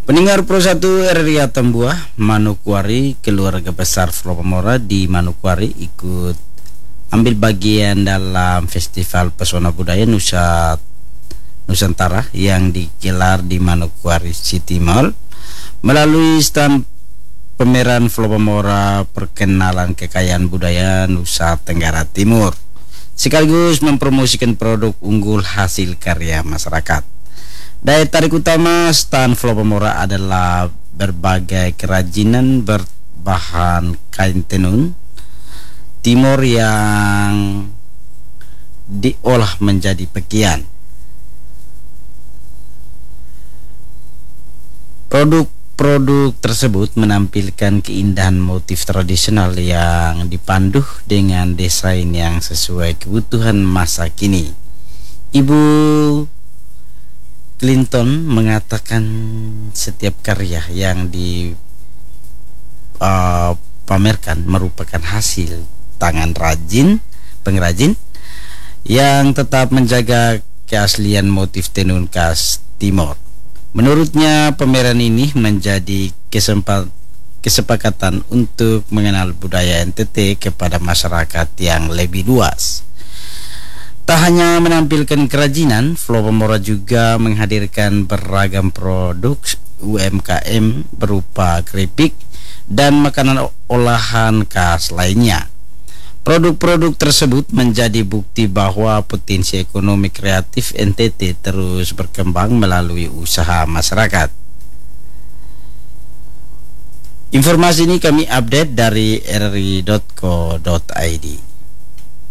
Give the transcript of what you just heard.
Pendengar Pro 1 RRI Atambua, Manokwari, keluarga besar Flopamora di Manokwari ikut ambil bagian dalam Festival Pesona Budaya Nusantara yang digelar di Manokwari City Mall melalui stand pameran Flopamora perkenalan kekayaan budaya Nusa Tenggara Timur, sekaligus mempromosikan produk unggul hasil karya masyarakat. Daya tarik utama stand Flopamora adalah berbagai kerajinan berbahan kain tenun timur yang diolah menjadi pakaian. Produk-produk tersebut menampilkan keindahan motif tradisional yang dipandu dengan desain yang sesuai kebutuhan masa kini. Ibu Clinton mengatakan setiap karya yang dipamerkan merupakan hasil tangan pengrajin yang tetap menjaga keaslian motif tenun khas Timor. Menurutnya, pameran ini menjadi kesepakatan untuk mengenal budaya NTT kepada masyarakat yang lebih luas. Tak hanya menampilkan kerajinan, Flopamora juga menghadirkan beragam produk UMKM berupa keripik dan makanan olahan khas lainnya. Produk-produk tersebut menjadi bukti bahwa potensi ekonomi kreatif NTT terus berkembang melalui usaha masyarakat. Informasi ini kami update dari rri.co.id.